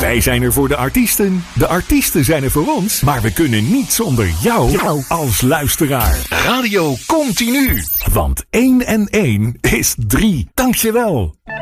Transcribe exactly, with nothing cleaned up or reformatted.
Wij zijn er voor de artiesten. De artiesten zijn er voor ons. Maar we kunnen niet zonder jou Jou. als luisteraar. Radio Continu. Want één en één is drie. Dankjewel.